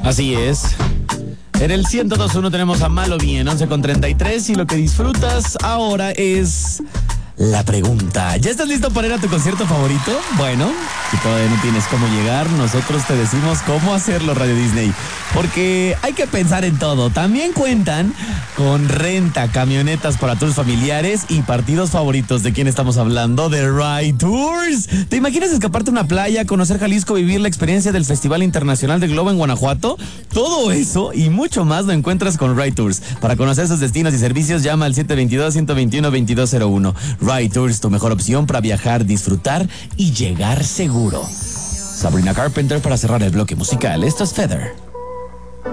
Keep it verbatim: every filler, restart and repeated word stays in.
Así es. En el ciento dos punto uno tenemos a Malo Bien, once con treinta y tres, y lo que disfrutas ahora es la pregunta. ¿Ya estás listo para ir a tu concierto favorito? Bueno, si todavía no tienes cómo llegar, nosotros te decimos cómo hacerlo, Radio Disney. Porque hay que pensar en todo. También cuentan con renta, camionetas para tours familiares y partidos favoritos. ¿De quién estamos hablando? De Ride Tours. ¿Te imaginas escaparte a una playa, conocer Jalisco, vivir la experiencia del Festival Internacional de Globo en Guanajuato? Todo eso y mucho más lo encuentras con Ride Tours. Para conocer sus destinos y servicios, llama al siete dos dos, uno dos uno, dos dos cero uno. Ride Tours, tu mejor opción para viajar, disfrutar y llegar seguro. Sabrina Carpenter para cerrar el bloque musical. Esto es Feather.